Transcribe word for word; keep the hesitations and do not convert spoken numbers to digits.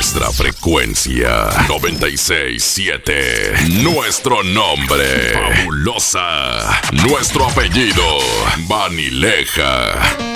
Nuestra frecuencia noventa y seis siete. Nuestro nombre Fabulosa. Nuestro apellido Vanileja.